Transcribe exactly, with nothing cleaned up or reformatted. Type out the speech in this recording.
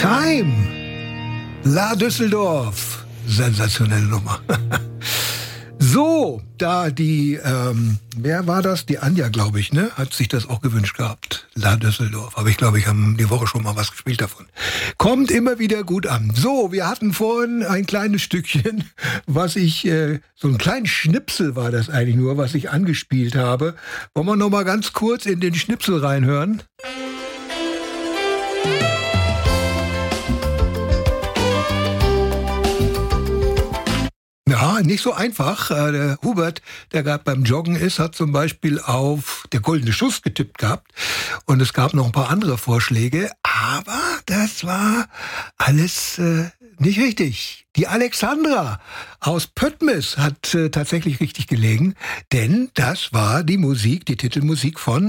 Time. La Düsseldorf. Sensationelle Nummer. So, da die, ähm, wer war das? Die Anja, glaube ich, ne? Hat sich das auch gewünscht gehabt. La Düsseldorf. Aber ich glaube, ich habe die Woche schon mal was gespielt davon. Kommt immer wieder gut an. So, wir hatten vorhin ein kleines Stückchen, was ich, äh, so ein kleines Schnipsel war das eigentlich nur, was ich angespielt habe. Wollen wir noch mal ganz kurz in den Schnipsel reinhören? Ja, nicht so einfach. Der Hubert, der gerade beim Joggen ist, hat zum Beispiel auf Der goldene Schuss getippt gehabt. Und es gab noch ein paar andere Vorschläge. Aber das war alles äh, nicht richtig. Die Alexandra aus Pöttmes hat äh, tatsächlich richtig gelegen. Denn das war die Musik, die Titelmusik von